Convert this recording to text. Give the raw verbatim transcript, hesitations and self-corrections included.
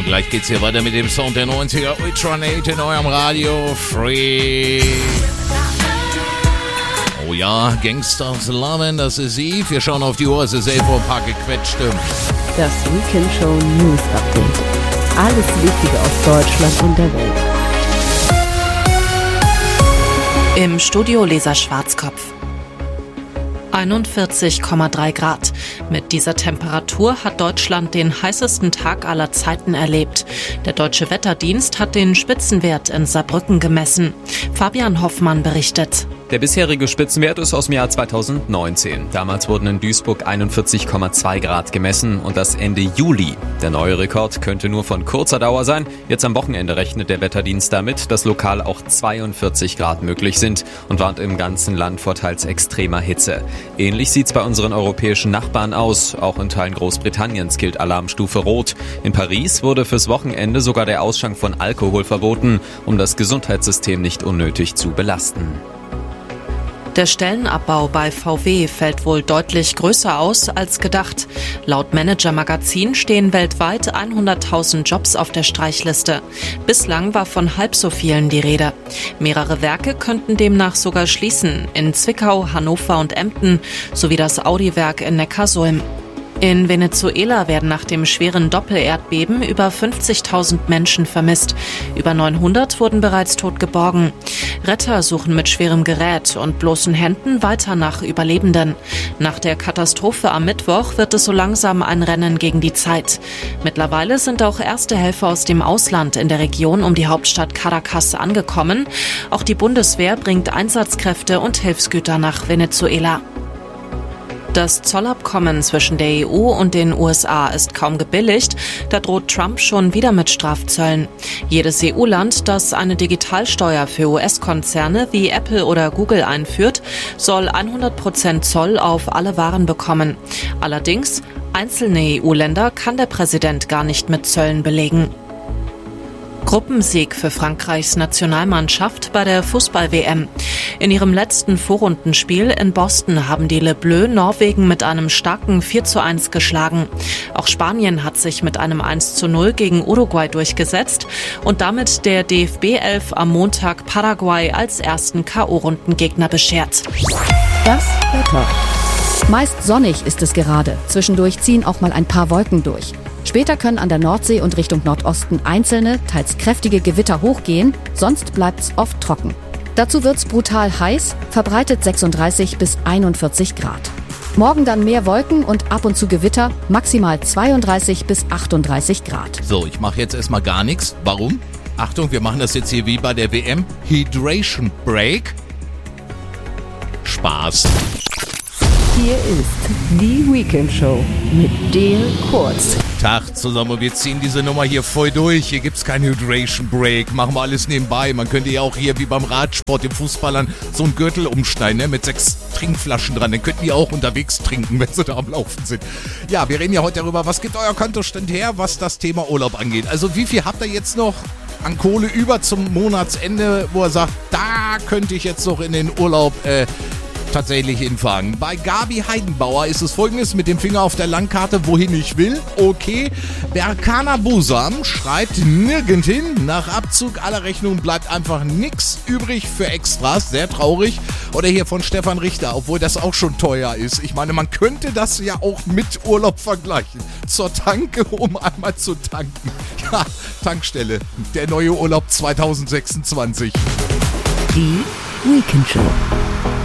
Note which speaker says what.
Speaker 1: Gleich geht's hier weiter mit dem Sound der neunziger Ultranate in eurem Radio Free. Oh ja, Gangsters Lovin', das ist Eve. Wir schauen auf die Uhr, es ist elf Uhr, ein paar gequetschte.
Speaker 2: Das Weekend Show News Update. Alles Wichtige aus Deutschland und der Welt.
Speaker 3: Im Studio Lisa Schwarzkopf. einundvierzig Komma drei Grad. Mit dieser Temperatur hat Deutschland den heißesten Tag aller Zeiten erlebt. Der Deutsche Wetterdienst hat den Spitzenwert in Saarbrücken gemessen. Fabian Hoffmann berichtet.
Speaker 4: Der bisherige Spitzenwert ist aus dem Jahr zweitausendneunzehn. Damals wurden in Duisburg einundvierzig Komma zwei Grad gemessen und das Ende Juli. Der neue Rekord könnte nur von kurzer Dauer sein. Jetzt am Wochenende rechnet der Wetterdienst damit, dass lokal auch zweiundvierzig Grad möglich sind und warnt im ganzen Land vor teils extremer Hitze. Ähnlich sieht's bei unseren europäischen Nachbarn aus. Auch in Teilen Großbritanniens gilt Alarmstufe Rot. In Paris wurde fürs Wochenende sogar der Ausschank von Alkohol verboten, um das Gesundheitssystem nicht unnötig zu belasten.
Speaker 3: Der Stellenabbau bei V W fällt wohl deutlich größer aus als gedacht. Laut Manager Magazin stehen weltweit hunderttausend Jobs auf der Streichliste. Bislang war von halb so vielen die Rede. Mehrere Werke könnten demnach sogar schließen, in Zwickau, Hannover und Emden, sowie das Audi-Werk in Neckarsulm. In Venezuela werden nach dem schweren Doppelerdbeben über fünfzigtausend Menschen vermisst. Über neunhundert wurden bereits tot geborgen. Retter suchen mit schwerem Gerät und bloßen Händen weiter nach Überlebenden. Nach der Katastrophe am Mittwoch wird es so langsam ein Rennen gegen die Zeit. Mittlerweile sind auch erste Helfer aus dem Ausland in der Region um die Hauptstadt Caracas angekommen. Auch die Bundeswehr bringt Einsatzkräfte und Hilfsgüter nach Venezuela. Das Zollabkommen zwischen der E U und den U S A ist kaum gebilligt, da droht Trump schon wieder mit Strafzöllen. Jedes E U-Land, das eine Digitalsteuer für U S-Konzerne wie Apple oder Google einführt, soll hundert Prozent Zoll auf alle Waren bekommen. Allerdings, einzelne E U-Länder kann der Präsident gar nicht mit Zöllen belegen. Gruppensieg für Frankreichs Nationalmannschaft bei der Fußball-W M. In ihrem letzten Vorrundenspiel in Boston haben die Le Bleus Norwegen mit einem starken vier zu eins geschlagen. Auch Spanien hat sich mit einem eins zu null gegen Uruguay durchgesetzt und damit der D F B elf am Montag Paraguay als ersten K O-Rundengegner beschert.
Speaker 2: Das Wetter. Meist sonnig ist es gerade. Zwischendurch ziehen auch mal ein paar Wolken durch. Später können an der Nordsee und Richtung Nordosten einzelne, teils kräftige Gewitter hochgehen, sonst bleibt's oft trocken. Dazu wird's brutal heiß, verbreitet sechsunddreißig bis einundvierzig Grad. Morgen dann mehr Wolken und ab und zu Gewitter, maximal zweiunddreißig bis achtunddreißig Grad.
Speaker 1: So, ich mache jetzt erstmal gar nichts. Warum? Achtung, wir machen das jetzt hier wie bei der W M. Hydration Break. Spaß.
Speaker 2: Hier ist die Weekend Show mit Dale Kurz.
Speaker 1: Tag zusammen, wir ziehen diese Nummer hier voll durch. Hier gibt's keinen Hydration Break, machen wir alles nebenbei. Man könnte ja auch hier wie beim Radsport den Fußballern so einen Gürtel umschneiden, ne, mit sechs Trinkflaschen dran. Dann könnten die auch unterwegs trinken, wenn sie da am Laufen sind. Ja, wir reden ja heute darüber, was gibt euer Kontostand her, was das Thema Urlaub angeht. Also wie viel habt ihr jetzt noch an Kohle über zum Monatsende, wo er sagt, da könnte ich jetzt noch in den Urlaub äh, tatsächlich hinfahren. Bei Gabi Heidenbauer ist es folgendes, mit dem Finger auf der Landkarte, wohin ich will. Okay. Berkana Busam schreibt nirgend hin. Nach Abzug aller Rechnungen bleibt einfach nichts übrig für Extras. Sehr traurig. Oder hier von Stefan Richter, obwohl das auch schon teuer ist. Ich meine, man könnte das ja auch mit Urlaub vergleichen. Zur Tanke, um einmal zu tanken. Ja, Tankstelle. Der neue Urlaub zwanzig sechsundzwanzig.
Speaker 2: Die Weekend Show.